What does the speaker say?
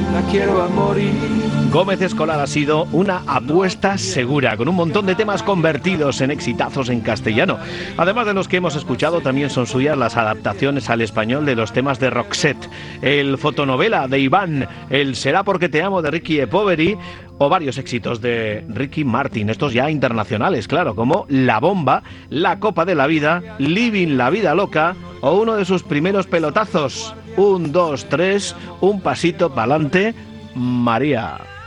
la quiero a morir. Gómez Escolar ha sido una apuesta segura, con un montón de temas convertidos en exitazos en castellano. Además de los que hemos escuchado, también son suyas las adaptaciones al español de los temas de Roxette, el fotonovela de Iván, el Será porque te amo de Ricky e Poveri, o varios éxitos de Ricky Martin, estos ya internacionales, claro, como La Bomba, La Copa de la Vida, Living la Vida Loca, o uno de sus primeros pelotazos, 1, 2, 3, un pasito pa'lante, María.